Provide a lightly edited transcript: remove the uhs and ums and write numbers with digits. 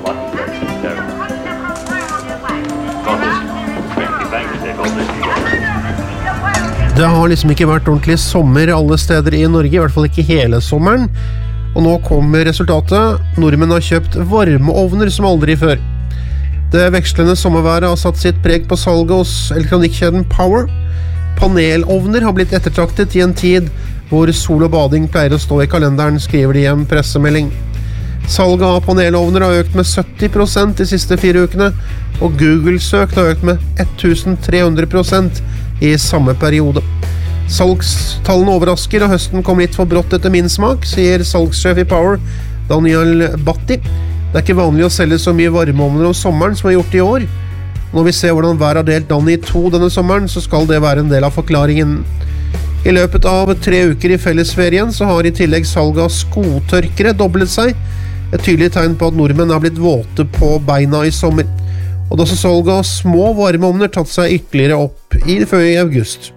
Det har liksom ikke vært ordentlig sommer alle steder i Norge, i hvert fall ikke hele sommeren. Og nå kommer resultatet. Nordmenn har kjøpt varmeovner som aldri før. Det vekslende sommerværet har satt sitt preg på salget hos elektronikkjeden Power. Panelovner har blitt ettertraktet i en tid hvor sol og bading pleier å stå i kalenderen, skriver de i en pressemelding. Salget av panelovner har økt med 70% de siste 4 ukene, og Google-søk har økt med 1300% i samme periode. Salgstallene overrasker, og høsten kom litt for brått etter min smak, sier salgssjef i Power, Daniel Batti. Det er ikke vanlig å selge så mye varmeovner om sommeren som er gjort i år. Når vi ser hvordan været har delt landet i 2 denne sommeren, så skal det være en del av forklaringen. I løpet av 3 uker i fellesferien så har i tillegg salget av skotørkere doblet seg, et tydelig tegn på at nordmenn har blitt våte på beina i sommer. Og da så salget av små varmeovner tatt seg ytterligere opp før i august.